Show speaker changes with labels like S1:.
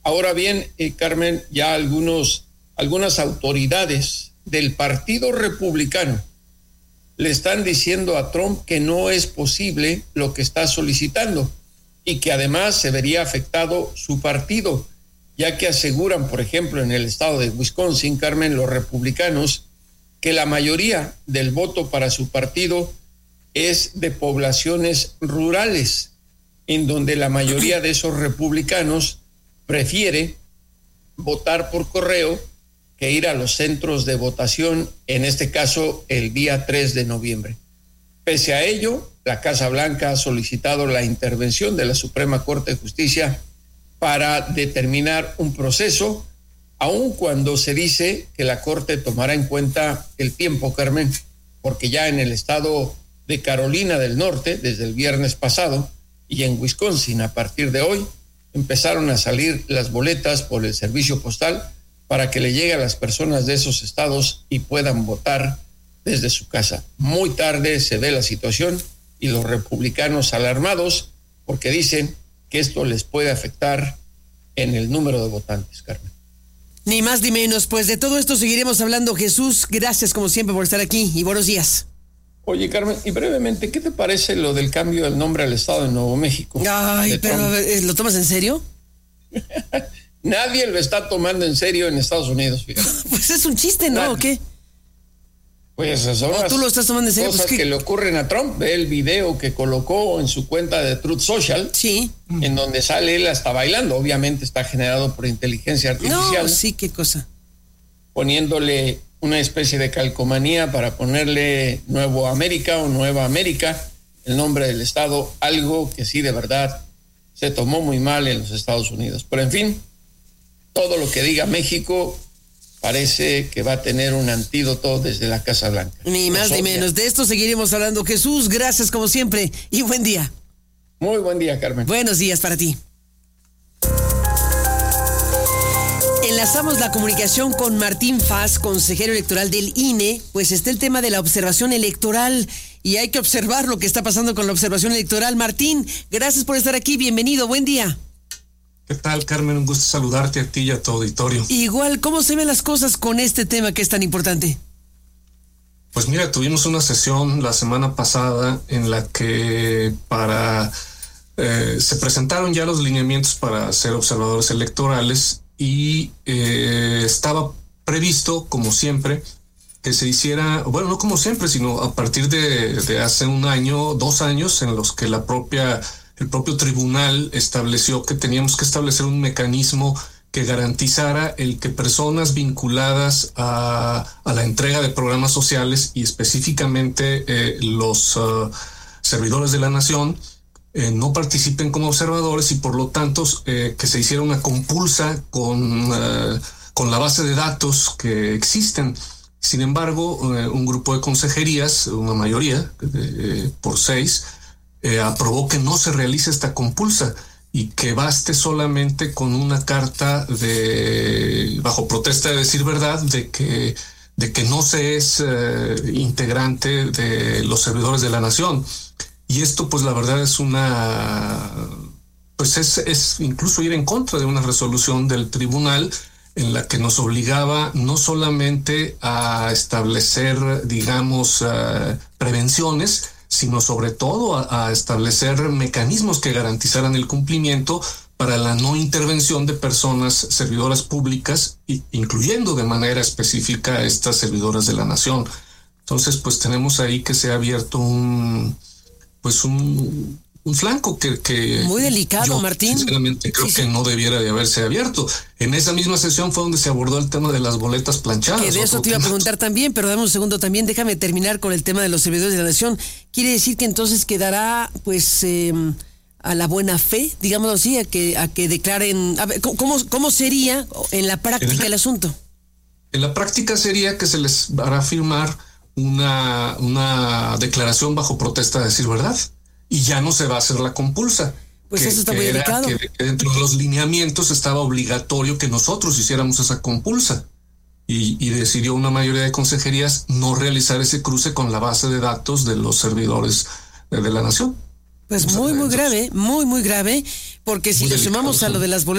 S1: Ahora bien, Carmen, ya algunas autoridades del Partido Republicano le están diciendo a Trump que no es posible lo que está solicitando y que además se vería afectado su partido, ya que aseguran, por ejemplo, en el estado de Wisconsin, Carmen, los republicanos, que la mayoría del voto para su partido es de poblaciones rurales, en donde la mayoría de esos republicanos prefiere votar por correo que ir a los centros de votación, en este caso el día 3 de noviembre. Pese a ello, la Casa Blanca ha solicitado la intervención de la Suprema Corte de Justicia para determinar un proceso, aun cuando se dice que la Corte tomará en cuenta el tiempo, Carmen, porque ya en el estado de Carolina del Norte, desde el viernes pasado, y en Wisconsin a partir de hoy, empezaron a salir las boletas por el servicio postal para que le llegue a las personas de esos estados y puedan votar desde su casa. Muy tarde se ve la situación y los republicanos alarmados porque dicen que esto les puede afectar en el número de votantes, Carmen.
S2: Ni más ni menos, pues de todo esto seguiremos hablando. Jesús, gracias como siempre por estar aquí y buenos días.
S1: Oye, Carmen, y brevemente, ¿qué te parece lo del cambio del nombre al estado de Nuevo México?
S2: Ay, pero a ver, ¿lo tomas en serio?
S1: Nadie lo está tomando en serio en Estados Unidos, fíjate.
S2: Pues es un chiste, ¿no?
S1: Nadie.
S2: ¿O qué?
S1: Pues son
S2: ¿O tú lo estás tomando en serio?
S1: cosas
S2: Pues,
S1: que le ocurren a Trump. Ve el video que colocó en su cuenta de Truth Social,
S2: sí.
S1: En donde sale él hasta bailando. Obviamente está generado por inteligencia artificial.
S2: No, sí, qué cosa.
S1: Poniéndole una especie de calcomanía para ponerle Nuevo América o Nueva América, el nombre del estado, algo que sí de verdad se tomó muy mal en los Estados Unidos. Pero en fin, todo lo que diga México parece que va a tener un antídoto desde la Casa Blanca.
S2: Ni más ni menos. De esto seguiremos hablando. Jesús, gracias como siempre y buen día.
S1: Muy buen día, Carmen.
S2: Buenos días para ti. Enlazamos la comunicación con Martín Faz, consejero electoral del INE, pues está el tema de la observación electoral y hay que observar lo que está pasando con la observación electoral. Martín, gracias por estar aquí, bienvenido, buen día.
S3: ¿Qué tal, Carmen? Un gusto saludarte a ti y a tu auditorio.
S2: Igual, ¿cómo se ven las cosas con este tema que es tan importante?
S3: Pues mira, tuvimos una sesión la semana pasada en la que se presentaron ya los lineamientos para ser observadores electorales y estaba previsto, como siempre, que se hiciera, bueno, no como siempre, sino a partir de hace un año, 2 años, en los que el propio tribunal estableció que teníamos que establecer un mecanismo que garantizara el que personas vinculadas a la entrega de programas sociales y específicamente los servidores de la nación no participen como observadores y por lo tanto que se hiciera una compulsa con la base de datos que existen. Sin embargo, un grupo de consejerías, una mayoría por 6, aprobó que no se realice esta compulsa y que baste solamente con una carta bajo protesta de decir verdad de que no se es integrante de los servidores de la nación. Y esto, pues la verdad es es incluso ir en contra de una resolución del tribunal en la que nos obligaba no solamente a establecer, digamos, prevenciones, sino sobre todo a establecer mecanismos que garantizaran el cumplimiento para la no intervención de personas servidoras públicas, incluyendo de manera específica a estas servidoras de la nación. Entonces, pues tenemos ahí que se ha abierto un flanco que
S2: muy delicado,
S3: yo,
S2: Martín.
S3: Sinceramente creo que no debiera de haberse abierto. En esa misma sesión fue donde se abordó el tema de las boletas planchadas.
S2: Que de eso te iba a preguntar también, pero dame un segundo también, déjame terminar con el tema de los servidores de la nación. Quiere decir que entonces quedará pues a la buena fe, digámoslo así, a que declaren. A ver, ¿cómo sería en la práctica el asunto?
S3: En la práctica sería que se les hará firmar una declaración bajo protesta de decir verdad. Y ya no se va a hacer la compulsa.
S2: Pues eso está muy delicado.
S3: Que dentro de los lineamientos estaba obligatorio que nosotros hiciéramos esa compulsa. Y decidió una mayoría de consejerías no realizar ese cruce con la base de datos de los servidores de la nación.
S2: Pues muy grave, muy grave, porque si le sumamos a lo de las boletas